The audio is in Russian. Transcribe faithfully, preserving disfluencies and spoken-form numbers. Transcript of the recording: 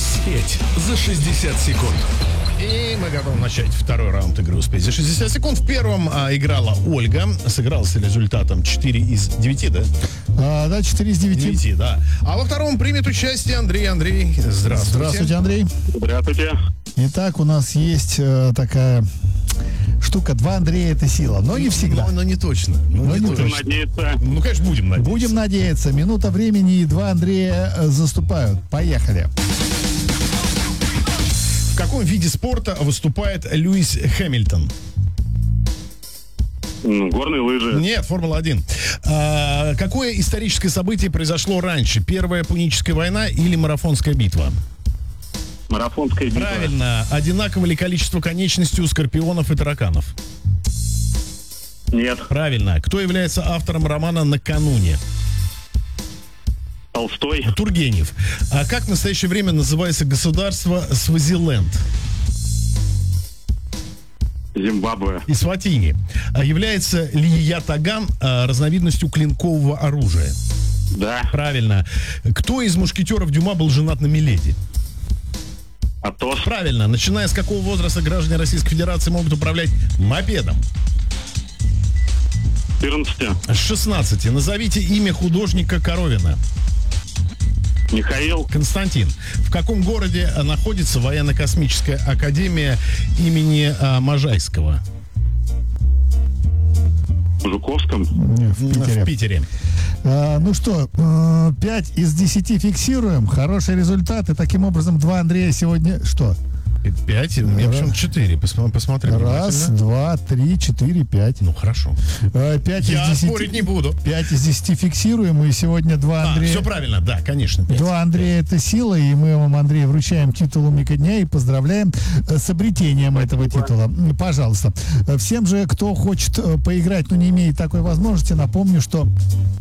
Успеть за шестьдесят секунд. И мы готовы начать второй раунд игры «Успеть за шестьдесят секунд». В первом а, играла Ольга. Сыграла с результатом четыре из девяти, да? А, да, четыре из девяти. девяти, да. А во втором примет участие Андрей. Андрей, здравствуйте. Здравствуйте, Андрей. Здравствуйте. Итак, у нас есть э, такая штука. Два Андрея — это сила. Но не всегда. Но, но не точно. Ну, Но не не точно. Будем надеяться. Ну, конечно, будем надеяться. Будем надеяться. Минута времени, и два Андрея э, заступают. Поехали. В каком виде спорта выступает Льюис Хэмилтон? Ну, горные лыжи. Нет, Формула один. А, какое историческое событие произошло раньше? Первая Пуническая война или Марафонская битва? Марафонская битва. Правильно. Одинаково ли количество конечностей у скорпионов и тараканов? Нет. Правильно. Кто является автором романа «Накануне»? Толстой. Тургенев. А как в настоящее время называется государство Свазиленд? Зимбабве. Эсватини. А является ли ятаган а, разновидностью клинкового оружия? Да. Правильно. Кто из мушкетеров Дюма был женат на Миледи? Атос. Правильно. Начиная с какого возраста граждане Российской Федерации могут управлять мопедом? четырнадцать. С шестнадцати. Назовите имя художника Коровина. Михаил. Константин. В каком городе находится военно-космическая академия имени а, Можайского? В Жуковском. Не, в Питере. В Питере. А, ну что, э, пять из десяти фиксируем. Хороший результат. И таким образом два Андрея сегодня... Что? Пять? У меня почему четыре. Посмотри. Раз, два, три, четыре, пять. Ну, хорошо. Э, Пять Я из десяти. спорить не буду. Пять из десяти фиксируем. И сегодня два А, Андрея... все правильно, да, конечно. пять. Два Андрея — это сила, и мы вам, Андрей, вручаем титул «Умника дня» и поздравляем э, с обретением этого титула. М, Пожалуйста. Э, Всем же, кто хочет э, поиграть, но не имеет такой возможности, напомню, что